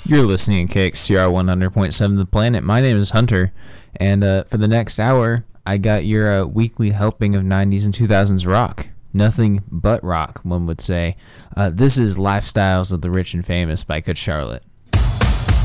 You're listening to KXCR 100.7 The Planet. My name is Hunter, and for the next hour, I got your weekly helping of 90s and 2000s rock. Nothing but rock, one would say. This is Lifestyles of the Rich and Famous by Good Charlotte.